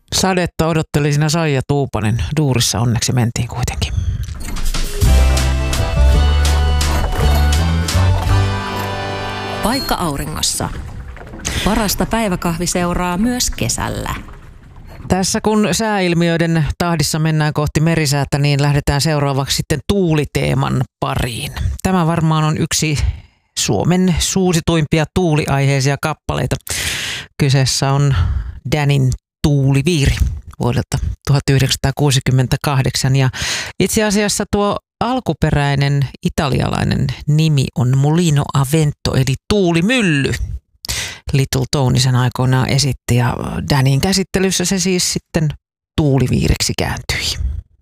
Sadetta odotteli siinä Saija Tuupanen. Duurissa onneksi mentiin kuitenkin. Paikka auringossa. Parasta päiväkahviseuraa myös kesällä. Tässä kun sääilmiöiden tahdissa mennään kohti merisäätä, niin lähdetään seuraavaksi sitten tuuliteeman pariin. Tämä varmaan on yksi Suomen suosituimpia tuuliaiheisia kappaleita. Kyseessä on Danin Tuuliviiri vuodelta 1968 ja itse asiassa tuo alkuperäinen italialainen nimi on Mulino a Vento eli tuulimylly. Little Tony sen aikoinaan esitti ja Danin käsittelyssä se siis sitten tuuliviiriksi kääntyi.